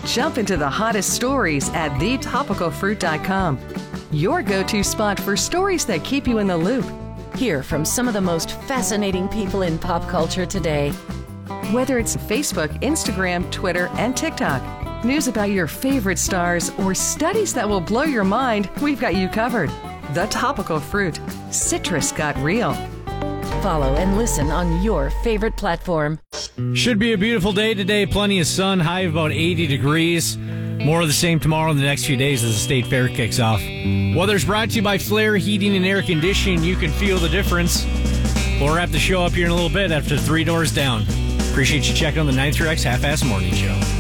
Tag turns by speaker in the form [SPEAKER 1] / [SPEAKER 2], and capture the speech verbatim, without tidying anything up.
[SPEAKER 1] Jump into the hottest stories at the topical fruit dot com. Your go-to spot for stories that keep you in the loop.
[SPEAKER 2] Hear from some of the most fascinating people in pop culture today.
[SPEAKER 1] Whether it's Facebook, Instagram, Twitter, and TikTok, news about your favorite stars, or studies that will blow your mind, we've got you covered. The Topical Fruit. Citrus got real.
[SPEAKER 2] Follow and listen on your favorite platform.
[SPEAKER 3] Should be a beautiful day today. Plenty of sun, high of about eighty degrees. More of the same tomorrow in the next few days as the state fair kicks off. Weather's brought to you by Flair Heating and Air Conditioning. You can feel the difference. We'll wrap the show up here in a little bit after Three Doors Down. Appreciate you checking on the nine three X Half-Ass Morning Show.